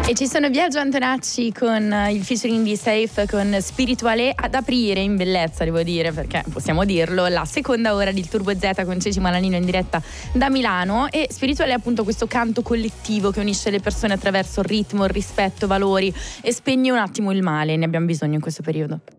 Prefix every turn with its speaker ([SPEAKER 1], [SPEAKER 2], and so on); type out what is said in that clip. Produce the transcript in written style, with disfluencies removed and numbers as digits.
[SPEAKER 1] E ci sono Biagio Antonacci con il featuring di Safe con Spirituale ad aprire in bellezza, devo dire, perché possiamo dirlo, la seconda ora del Turbo Z con Ceci Malanino in diretta da Milano. E Spirituale è appunto questo canto collettivo che unisce le persone attraverso il ritmo, il rispetto, valori e spegne un attimo il male. Ne abbiamo bisogno in questo periodo.